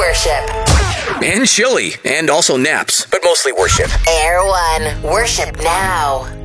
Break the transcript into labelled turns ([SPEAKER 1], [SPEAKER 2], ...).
[SPEAKER 1] worship.
[SPEAKER 2] And chili. And also naps. But mostly worship.
[SPEAKER 1] Air One. Worship now.